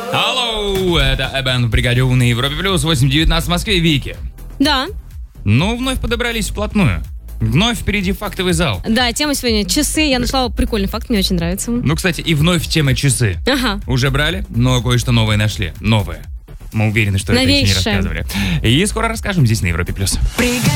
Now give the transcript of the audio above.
Алло, это Эбен в бригаде У на Европе Плюс, 8:19 в Москве. Вики. Да. Ну, вновь подобрались вплотную. Вновь впереди фактовый зал. Да, тема сегодня часы. Я нашла прикольный факт, мне очень нравится. Ну, кстати, и вновь тема часы. Ага. Уже брали, но кое-что новое нашли. Новое. Мы уверены, что это еще не рассказывали. И скоро расскажем здесь на Европе Плюс.